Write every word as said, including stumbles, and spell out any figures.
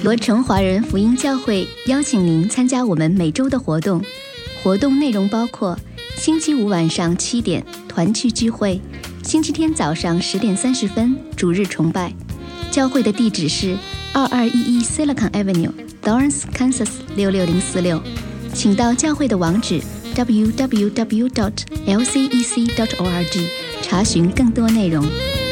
合成华人福音教会邀请您参加我们每周的活动。活动内容包括星期五晚上七点团契聚会，星期天早上十点三十分主日崇拜。教会的地址是二二一一 Silicon Avenue，Lawrence, Kansas 六六零四六。请到教会的网址 double-u double-u double-u dot l c e c dot org 查询更多内容。